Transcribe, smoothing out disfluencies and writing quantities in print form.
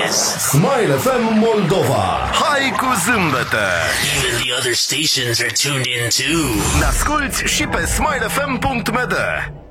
is Smile FM Moldova. Hai cu zâmbete! even the other stations are tuned in too. Ne asculti și pe smilefm.md.